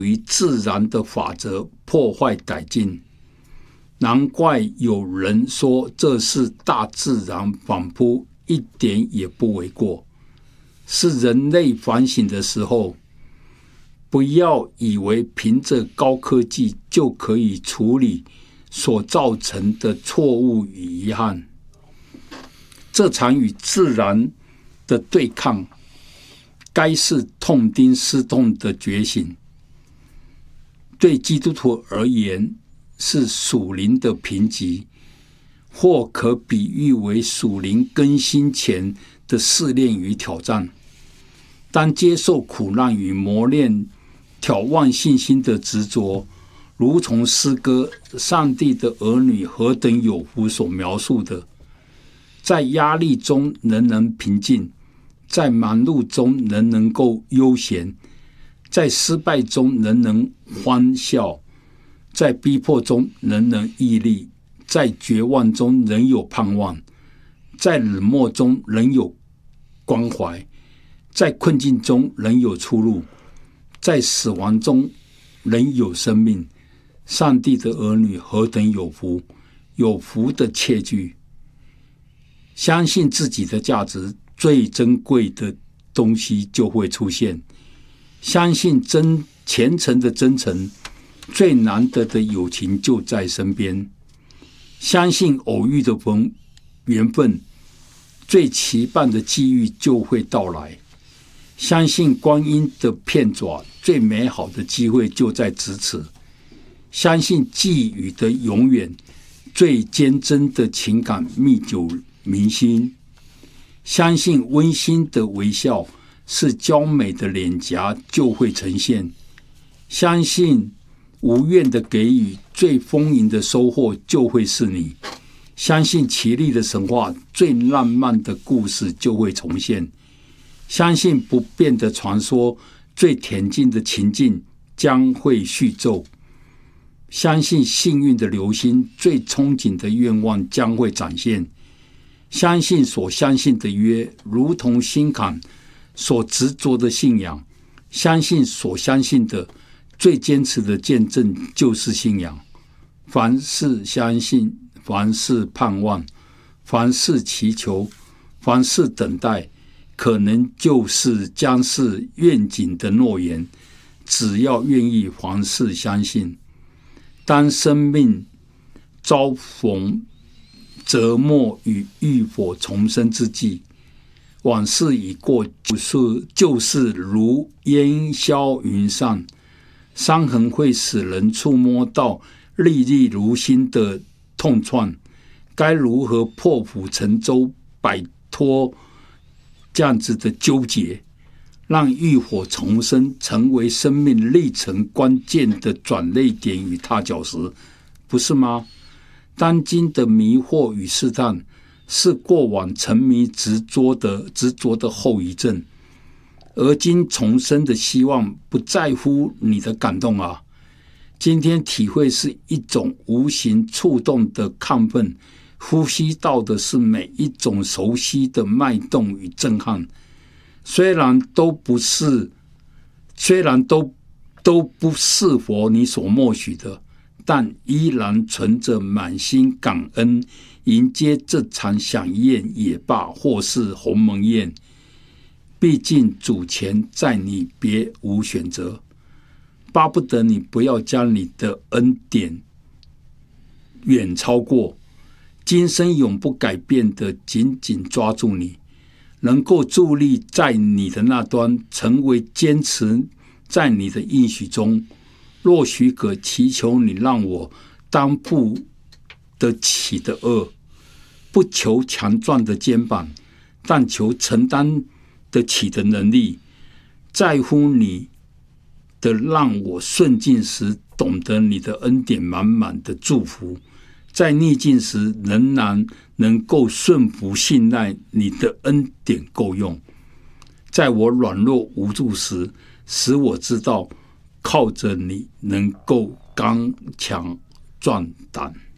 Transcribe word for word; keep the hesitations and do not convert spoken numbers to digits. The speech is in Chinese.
于自然的法则破坏殆尽。难怪有人说这是大自然反扑，一点也不为过。是人类反省的时候，不要以为凭着高科技就可以处理所造成的错误与遗憾。这场与自然的对抗，该是痛定思痛的觉醒。对基督徒而言，是属灵的贫瘠，或可比喻为属灵更新前的试炼与挑战。当接受苦难与磨练，挑望信心的执着，如从诗歌上帝的儿女何等有福所描述的，在压力中仍能平静，在忙碌中仍能够悠闲，在失败中仍能欢笑，在逼迫中仍能毅力，在绝望中仍有盼望，在冷漠中仍有关怀，在困境中仍有出路，在死亡中仍有生命。上帝的儿女何等有福！有福的切句，相信自己的价值，最珍贵的东西就会出现。相信真虔诚的真诚，最难得的友情就在身边。相信偶遇的缘分，最期盼的机遇就会到来。相信光阴的片爪，最美好的机会就在咫尺。相信寄语的永远，最坚贞的情感密久铭心。相信温馨的微笑，是娇美的脸颊就会呈现。相信无怨的给予，最丰盈的收获就会是你。相信奇丽的神话，最浪漫的故事就会重现。相信不变的传说，最恬静的情境将会续奏。相信幸运的流星，最憧憬的愿望将会展现。相信所相信的约，如同心坎所执着的信仰。相信所相信的，最坚持的见证就是信仰。凡事相信，凡事盼望，凡事祈求，凡事等待，可能就是将是愿景的诺言。只要愿意凡事相信。当生命遭逢折磨与浴火重生之际，往事已过，就是就是如烟消云散。伤痕会使人触摸到历历如新的痛创，该如何破釜沉舟，摆脱这样子的纠结，让浴火重生成为生命历程关键的转捩点与踏脚石，不是吗？当今的迷惑与试探，是过往沉迷执着的执着的后遗症，而今重生的希望不在乎你的感动啊！今天体会是一种无形触动的亢奋，呼吸到的是每一种熟悉的脉动与震撼。虽然都不是，虽然都都不是佛你所默许的，但依然存着满心感恩，迎接这场飨宴也罢，或是鸿门宴。毕竟主前在你别无选择，巴不得你不要将你的恩典远超过，今生永不改变的紧紧抓住你，能够伫立在你的那端，成为坚持在你的应许中。若许可，祈求你让我担负得起的恶，不求强壮的肩膀，但求承担得起的能力。在乎你的，让我顺境时懂得你的恩典满满的祝福，在逆境时仍然能够顺服信赖你的恩典够用。在我软弱无助时，使我知道靠着你能够刚强壮胆。